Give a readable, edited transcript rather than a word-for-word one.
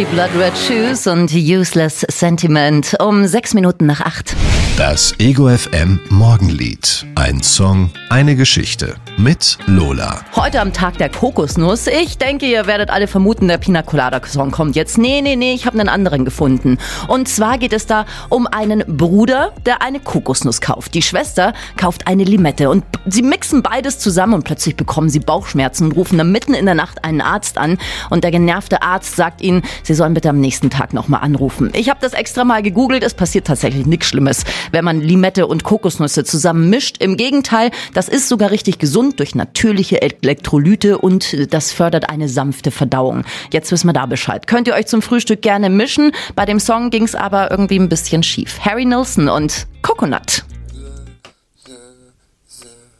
Blood Red Shoes und Useless Sentiment um 6:08. Das Ego FM Morgenlied. Ein Song, eine Geschichte. Mit Lola. Heute am Tag der Kokosnuss. Ich denke, ihr werdet alle vermuten, der Pina Colada Song kommt jetzt. Nee, ich habe einen anderen gefunden. Und zwar geht es da um einen Bruder, der eine Kokosnuss kauft. Die Schwester kauft eine Limette und sie mixen beides zusammen und plötzlich bekommen sie Bauchschmerzen und rufen dann mitten in der Nacht einen Arzt an. Und der genervte Arzt sagt ihnen, sie sollen bitte am nächsten Tag nochmal anrufen. Ich habe das extra mal gegoogelt. Es passiert tatsächlich nichts Schlimmes, wenn man Limette und Kokosnüsse zusammen mischt. Im Gegenteil, das ist sogar richtig gesund durch natürliche Elektrolyte und das fördert eine sanfte Verdauung. Jetzt wissen wir da Bescheid. Könnt ihr euch zum Frühstück gerne mischen. Bei dem Song ging es aber irgendwie ein bisschen schief. Harry Nilsson und Coconut.